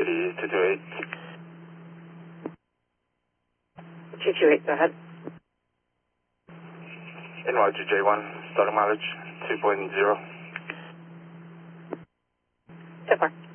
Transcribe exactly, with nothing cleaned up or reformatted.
City two two eight. two two eight, go ahead. N Y two J one, starting mileage two point zero. So far.